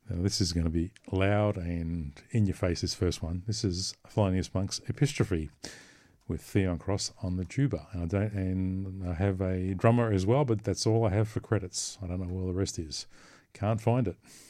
Now, this is going to be loud and in your face, this first one. This is Thelonious Monk's Epistrophe with Theon Cross on the tuba. And I have a drummer as well, but that's all I have for credits. I don't know where the rest is. Can't find it.